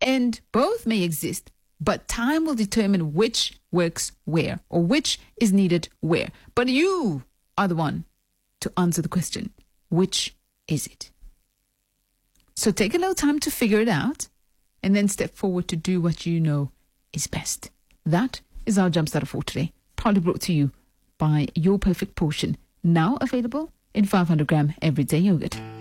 And both may exist, but time will determine which works where or which is needed where. But you are the one to answer the question, which is it? So take a little time to figure it out and then step forward to do what you know is best. That is our Jumpstarter for today, proudly brought to you by Your Perfect Portion, now available in 500 gram everyday yogurt.